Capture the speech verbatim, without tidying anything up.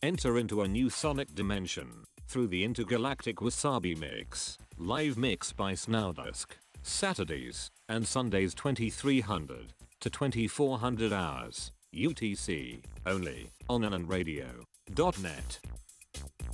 Enter into a new sonic dimension through the intergalactic Wasabi Mix. Live mix by Snowdusk. Saturdays and Sundays twenty-three hundred to twenty-four hundred hours U T C only on ananradio dot net.